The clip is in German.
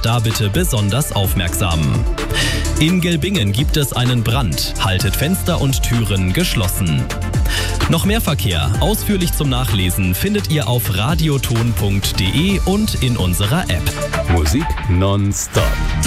da bitte besonders aufmerksam. In Gelbingen gibt es einen Brand. Haltet Fenster und Türen geschlossen. Noch mehr Verkehr, ausführlich zum Nachlesen, findet ihr auf radioton.de und in unserer App. Musik nonstop.